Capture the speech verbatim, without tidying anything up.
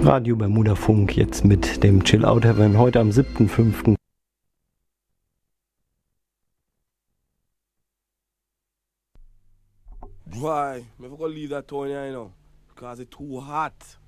Radio Bermuda Funk jetzt mit dem Chill Out Heaven heute am siebten fünften Why? Me forgot leave that town here, you know, because it's too hot.